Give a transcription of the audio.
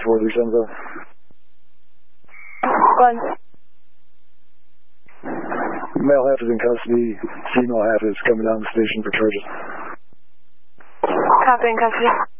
for Lucenzo. Go on. Male half is in custody. Female half is coming down the station for charges. Copy in custody.